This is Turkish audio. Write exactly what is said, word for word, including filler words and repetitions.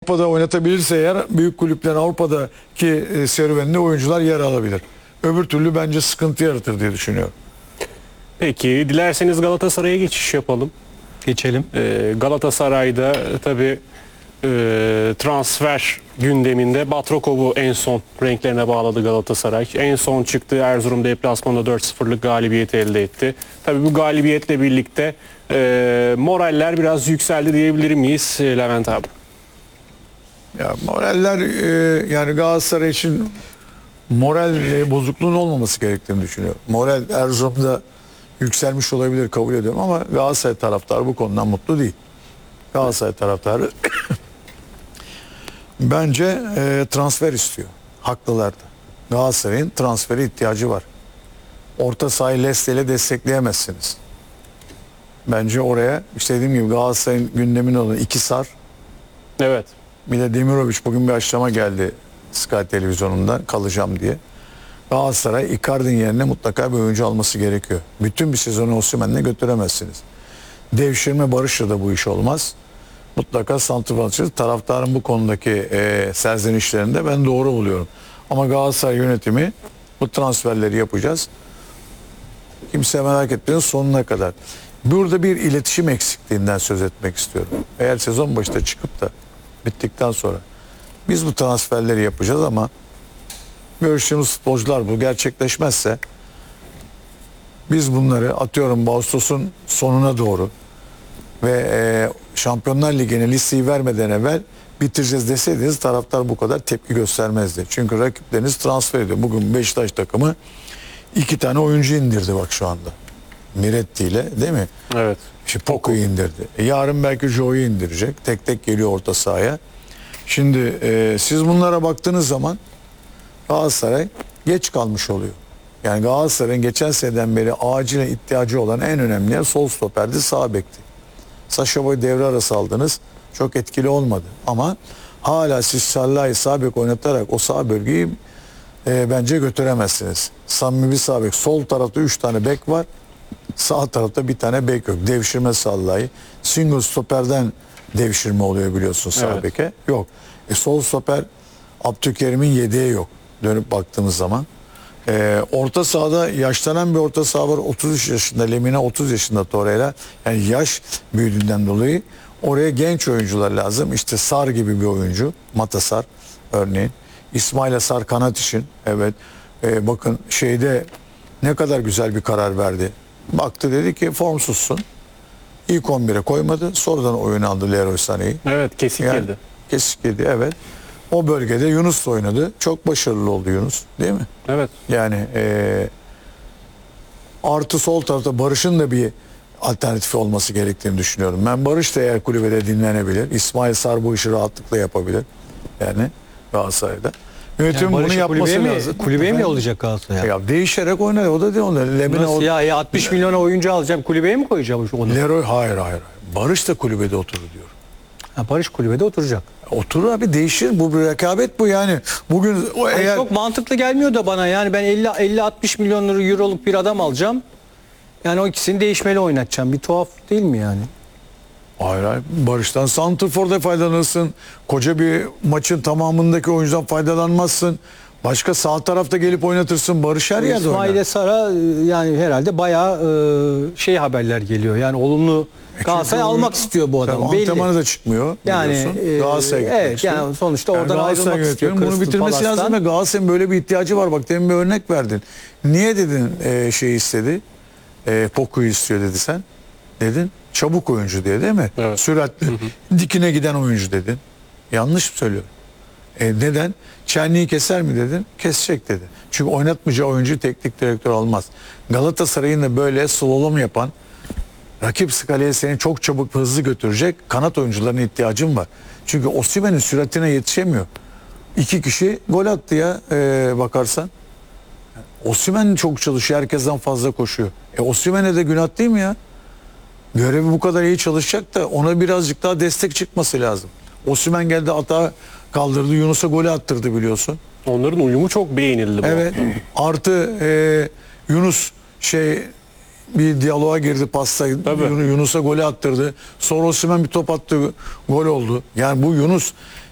Avrupa'da oynatabilirse eğer büyük kulüplerin Avrupa'daki e, serüveninde oyuncular yer alabilir. Öbür türlü bence sıkıntı yaratır diye düşünüyorum. Peki dilerseniz Galatasaray'a geçiş yapalım. Geçelim. Ee, Galatasaray'da tabii e, transfer gündeminde Batrokov'u en son renklerine bağladı Galatasaray. En son çıktığı Erzurum deplasmanında dört sıfırlık galibiyeti elde etti. Tabii bu galibiyetle birlikte e, moraller biraz yükseldi diyebilir miyiz e, Levent abi? Ya moraller e, yani Galatasaray için moral e, bozukluğun olmaması gerektiğini düşünüyorum. Moral Erzurum'da yükselmiş olabilir, kabul ediyorum ama Galatasaray taraftarı bu konudan mutlu değil. Galatasaray taraftarı bence e, transfer istiyor. Haklılar da. Galatasaray'ın transfere ihtiyacı var. Orta sahayı Leste ile destekleyemezsiniz. Bence oraya işte dediğim gibi Galatasaray'ın gündeminde olan iki sar, Evet. bir de Demirovic bugün bir açıklama geldi Sky televizyonundan kalacağım diye. Galatasaray Icardi'nin yerine mutlaka bir oyuncu alması gerekiyor. Bütün bir sezonu Osimhen'le götüremezsiniz. Devşirme Barış'la da bu iş olmaz. Mutlaka santrfor taraftarın bu konudaki e, serzenişlerinde ben doğru buluyorum. Ama Galatasaray yönetimi bu transferleri yapacağız. Kimse merak etmeyin sonuna kadar. Burada bir iletişim eksikliğinden söz etmek istiyorum. Eğer sezon başında çıkıp da bittikten sonra biz bu transferleri yapacağız ama görüştüğümüz futbolcular bu gerçekleşmezse biz bunları atıyorum Ağustos'un sonuna doğru ve e, Şampiyonlar Ligi'ne listeyi vermeden evvel bitireceğiz deseydiniz taraftar bu kadar tepki göstermezdi. Çünkü rakipleriniz transfer ediyor. Bugün Beşiktaş takımı iki tane oyuncu indirdi bak şu anda. Miretti ile değil mi? Evet. İşte Poco'yu indirdi. E, yarın belki Joe'yu indirecek. Tek tek geliyor orta sahaya. Şimdi e, siz bunlara baktığınız zaman Galatasaray geç kalmış oluyor. Yani Galatasaray'ın geçen seneden beri acilen ihtiyacı olan en önemli yer sol stoperdi, sağ bekti. Sacha Boey devre arası aldınız. Çok etkili olmadı. Ama hala siz Salah'ı sağ bek oynatarak o sağ bölgeyi e, bence götüremezsiniz. Samimi bir sağ bek. Sol tarafta üç tane bek var. Sağ tarafta bir tane bek yok. Devşirme Salah'ı. Single stoperden devşirme oluyor biliyorsun sağ Evet. beke. Yok. E, sol stoper Abdülkerim'in yedeği yok. Dönüp baktığımız zaman. Ee, orta sahada yaşlanan bir orta saha var. otuz üç yaşında Lemina, otuz yaşında Torreira. Yani yaş büyüdüğünden dolayı oraya genç oyuncular lazım. İşte Sar gibi bir oyuncu. Mata Sar örneğin. İsmail Sar kanat için. Evet. Ee, bakın şeyde ne kadar güzel bir karar verdi. Baktı dedi ki formsuzsun. İlk on bire koymadı. Sonradan oyun aldı Leroy Sané'yi. Evet, kesik Yani, geldi. kesik yedi evet. O bölgede Yunus da oynadı. Çok başarılı oldu Yunus değil mi? Evet. Yani e, artı sol tarafta Barış'ın da bir alternatifi olması gerektiğini düşünüyorum. Ben Barış da eğer kulübede dinlenebilir. İsmail Sar bu işi rahatlıkla yapabilir. Yani Galatasaray'da. Yönetim Yani bunu Barış'ı yapması kulübeye mi, lazım. kulübeye mi Efendim? olacak Galatasaray? Ya değişerek oynar. O da değil onlar. Lemina Nasıl o- ya? ya altmış milyona oyuncu alacağım. Kulübeye mi koyacağım onu? Leroy hayır hayır. hayır. Barış da kulübede oturur diyor. Ha, Barış kulübede oturacak. Oturur abi değişir. Bu bir rekabet bu yani. Bugün o Ay, eğer Çok mantıklı gelmiyor da bana. Yani ben elli altmış milyon lira euroluk bir adam alacağım. Yani o ikisini değişmeli oynatacağım. Bir tuhaf değil mi yani? Hayır hayır. Barış'tan santrforda faydalanırsın. Koca bir maçın tamamındaki oyuncudan faydalanmazsın. Başka sağ tarafta gelip oynatırsın. Barış her yerde oynar. İsmail'e Sara yani herhalde bayağı e, şey haberler geliyor. Yani olumlu Galatasaray Çünkü almak istiyor bu adamı. Belli. Antrenmanı da çıkmıyor. Yani biliyorsun. e, Galatasaray'a gitmek evet istiyor. yani sonuçta Yani oradan Galatasaray ayrılmak istiyor. yönetimi bunu Crystal bitirmesi Palace'tan. lazım ve Galatasaray'ın böyle bir ihtiyacı var. Bak demin bir örnek verdin. Niye dedin e, şey istedi? E, Poku'yu istiyor dedi sen. Dedin çabuk oyuncu diye değil mi? Evet. Süratli. Hı hı. Dikine giden oyuncu dedin. Yanlış mı söylüyorum? E, neden? Çenliği keser mi dedin? Kesecek dedi. Çünkü oynatmayacağı oyuncu teknik direktör almaz. Galatasaray'ın da böyle slalom yapan rakip skaleye seni çok çabuk hızlı götürecek kanat oyuncularına ihtiyacım var. Çünkü Osimhen'in süratine yetişemiyor. İki kişi gol attı ya e, bakarsan. Osimhen çok çalışıyor. Herkesten fazla koşuyor. E Osimhen'e de günah değil mi ya? Görevi bu kadar iyi çalışacak da ona birazcık daha destek çıkması lazım. Osimhen geldi hata kaldırdı. Yunus'a golü attırdı biliyorsun. Onların uyumu çok beğenildi bu Evet. hafta. Artı e, Yunus şey bir diyaloğa girdi pasta. Tabii. Yunus'a golü attırdı. Sonra Osimhen bir top attı. Gol oldu. Yani bu Yunus